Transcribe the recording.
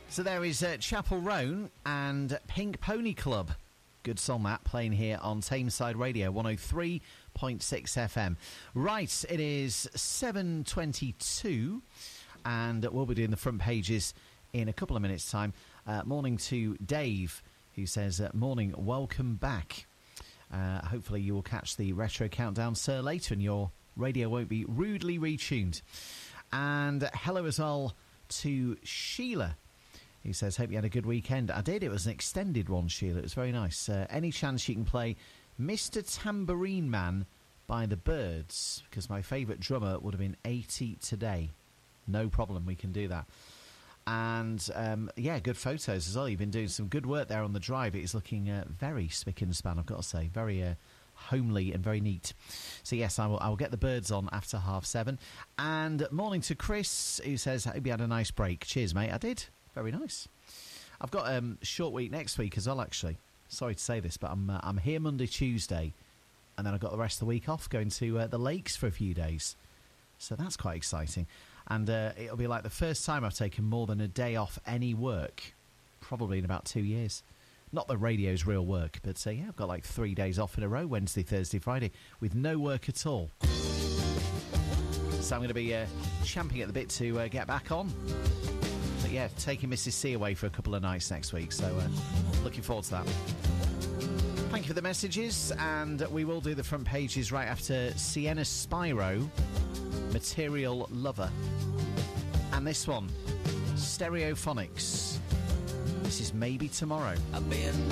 So there is Chapel Roan and Pink Pony Club. Good song, that, playing here on Tameside Radio 103.6 FM. Right, it is 7:22, and we'll be doing the front pages in a couple of minutes' time. Morning to Dave, who says, morning, welcome back. Hopefully you will catch the Retro Countdown, sir, later, and your radio won't be rudely retuned. And hello as well to Sheila, who says, hope you had a good weekend. I did. It was an extended one, Sheila. It was very nice. Any chance you can play Mr. Tambourine Man by the Byrds? Because my favourite drummer would have been 80 today. No problem. We can do that. And, good photos as well. You've been doing some good work there on the drive. It is looking very spick and span, I've got to say. Very homely and very neat. So, yes, I will get the Byrds on after 7:30. And morning to Chris, who says, hope you had a nice break. Cheers, mate. I did. Very nice. I've got a short week next week as well, actually. Sorry to say this, but I'm here Monday, Tuesday, and then I've got the rest of the week off, going to the lakes for a few days. So that's quite exciting. And it'll be like the first time I've taken more than a day off any work, probably in about 2 years. Not that radio's real work, but I've got like 3 days off in a row, Wednesday, Thursday, Friday, with no work at all. So I'm going to be champing at the bit to get back on. But yeah, taking Mrs. C away for a couple of nights next week, so looking forward to that. Thank you for the messages, and we will do the front pages right after Sienna Spyro, Material Lover, and this one, Stereophonics. This is Maybe Tomorrow.